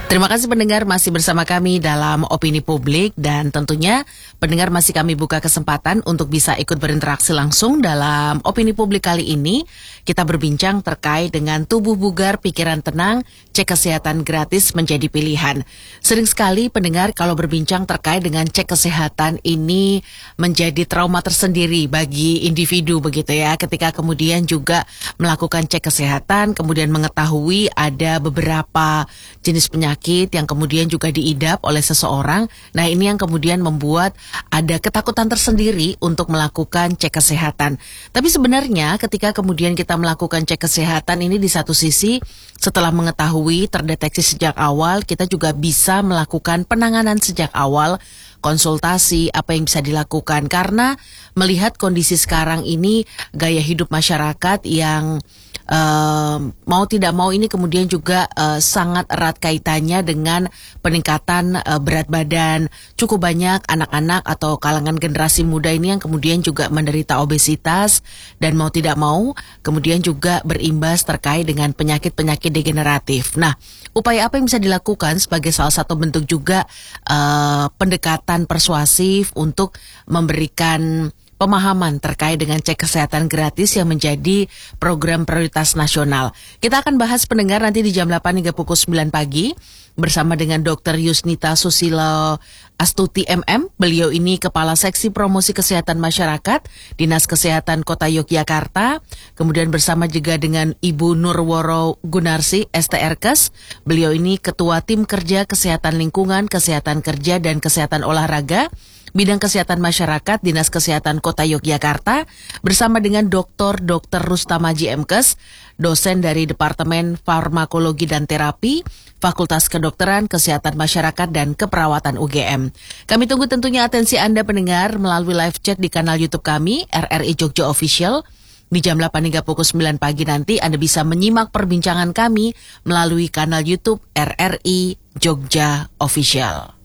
Terima kasih pendengar masih bersama kami dalam Opini Publik dan tentunya pendengar masih kami buka kesempatan untuk bisa ikut berinteraksi langsung dalam Opini Publik kali ini. Kita berbincang terkait dengan tubuh bugar, pikiran tenang, cek kesehatan gratis menjadi pilihan. Sering sekali pendengar kalau berbincang terkait dengan cek kesehatan ini menjadi trauma tersendiri bagi individu begitu ya. Ketika kemudian juga melakukan cek kesehatan, kemudian mengetahui ada beberapa jenis penyakit yang kemudian juga diidap oleh seseorang. Nah, ini yang kemudian membuat ada ketakutan tersendiri untuk melakukan cek kesehatan. Tapi sebenarnya ketika kemudian kita melakukan cek kesehatan ini di satu sisi setelah mengetahui terdeteksi sejak awal, kita juga bisa melakukan penanganan sejak awal, konsultasi apa yang bisa dilakukan. Karena melihat kondisi sekarang ini gaya hidup masyarakat yang mau tidak mau ini kemudian juga sangat erat kaitannya dengan peningkatan berat badan. Cukup banyak anak-anak atau kalangan generasi muda ini yang kemudian juga menderita obesitas dan mau tidak mau kemudian juga berimbas terkait dengan penyakit-penyakit degeneratif. Nah, upaya apa yang bisa dilakukan sebagai salah satu bentuk juga pendekatan persuasif untuk memberikan pemahaman terkait dengan cek kesehatan gratis yang menjadi program prioritas nasional. Kita akan bahas pendengar nanti di jam 8 hingga pukul 9 pagi bersama dengan Dr. Yusnita Susilo Astuti MM. Beliau ini Kepala Seksi Promosi Kesehatan Masyarakat Dinas Kesehatan Kota Yogyakarta. Kemudian bersama juga dengan Ibu Nurworo Gunarsi STRKes. Beliau ini Ketua Tim Kerja Kesehatan Lingkungan, Kesehatan Kerja dan Kesehatan Olahraga Bidang Kesehatan Masyarakat Dinas Kesehatan Kota Yogyakarta bersama dengan Dr. Rustamaji MKes, dosen dari Departemen Farmakologi dan Terapi, Fakultas Kedokteran, Kesehatan Masyarakat dan Keperawatan UGM. Kami tunggu tentunya atensi Anda pendengar melalui live chat di kanal YouTube kami, RRI Jogja Official. Di jam 8 hingga pukul 9 pagi nanti Anda bisa menyimak perbincangan kami melalui kanal YouTube RRI Jogja Official.